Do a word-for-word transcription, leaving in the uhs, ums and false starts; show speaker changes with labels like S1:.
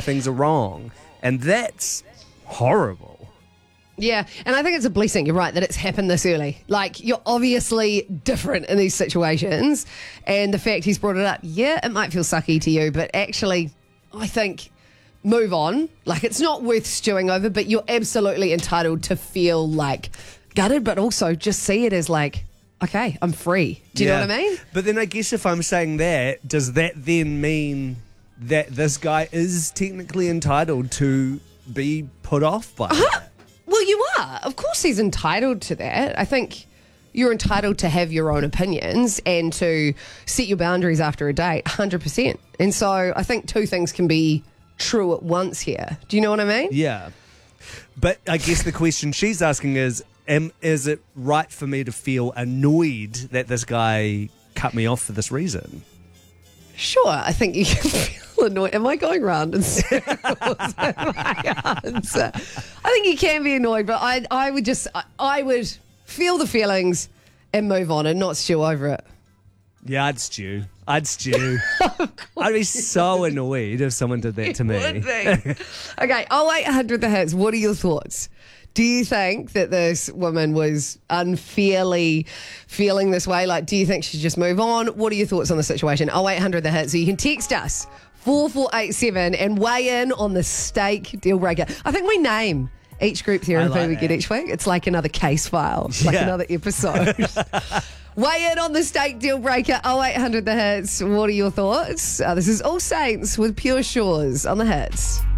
S1: things are wrong. And that's horrible.
S2: Yeah, and I think it's a blessing, you're right, that it's happened this early. Like, you're obviously different in these situations, and the fact he's brought it up, yeah, it might feel sucky to you, but actually, I think, move on. Like, it's not worth stewing over, but you're absolutely entitled to feel, like, gutted, but also just see it as, like, okay, I'm free. Do you
S1: Yeah.
S2: know what I mean?
S1: But then I guess if I'm saying that, does that then mean that this guy is technically entitled to be put off by
S2: Uh-huh.
S1: that?
S2: Well, you are. Of course he's entitled to that. I think you're entitled to have your own opinions and to set your boundaries after a date, one hundred percent. And so I think two things can be true at once here. Do you know what I mean?
S1: Yeah. But I guess the question she's asking is, am, is it right for me to feel annoyed that this guy cut me off for this reason?
S2: Sure, I think you can feel annoyed. Am I going round in circles with my answer? I think you can be annoyed, but I, I would just, I, I would feel the feelings and move on and not stew over it.
S1: Yeah, I'd stew. I'd stew. I'd be so annoyed if someone did that to me.
S2: Would be. Okay, oh eight hundred the hits. What are your thoughts? Do you think that this woman was unfairly feeling this way? Like, do you think she should just move on? What are your thoughts on the situation? oh eight hundred the hits. So you can text us four four eight seven and weigh in on the steak deal breaker. I think we name each group therapy
S1: like
S2: we get
S1: that.
S2: each week. It's like another case file, like
S1: Yeah.
S2: another episode. Weigh in on the steak deal breaker. oh eight hundred the hits. What are your thoughts? Uh, this is All Saints with Pure Shores on the hits.